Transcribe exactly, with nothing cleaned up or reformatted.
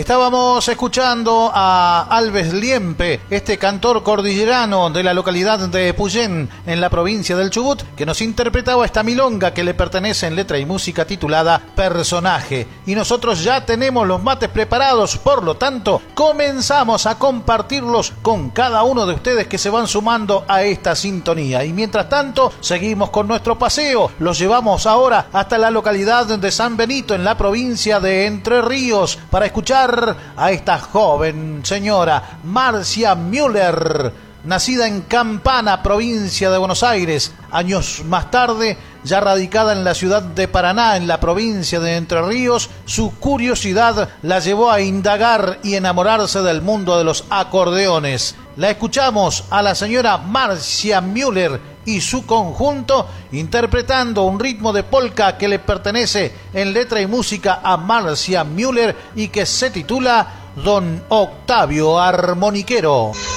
Estábamos escuchando a Alves Liempe, este cantor cordillerano de la localidad de Puyén, en la provincia del Chubut, que nos interpretaba esta milonga que le pertenece en letra y música titulada Personaje. Y nosotros ya tenemos los mates preparados, por lo tanto, comenzamos a compartirlos con cada uno de ustedes que se van sumando a esta sintonía. Y mientras tanto, seguimos con nuestro paseo. Los llevamos ahora hasta la localidad de San Benito, en la provincia de Entre Ríos, para escuchar a esta joven señora Marcia Müller, nacida en Campana, provincia de Buenos Aires. Años más tarde, ya radicada en la ciudad de Paraná, en la provincia de Entre Ríos, su curiosidad la llevó a indagar y enamorarse del mundo de los acordeones. La escuchamos a la señora Marcia Müller y su conjunto interpretando un ritmo de polka que le pertenece en letra y música a Marcia Müller y que se titula Don Octavio Armoniquero.